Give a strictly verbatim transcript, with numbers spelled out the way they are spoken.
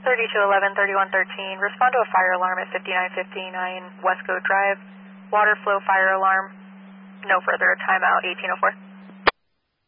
thirty-two eleven, thirty-one thirteen, respond to a fire alarm at fifty-nine fifty-nine Westcote Drive. Water flow fire alarm. No further, timeout eighteen oh four.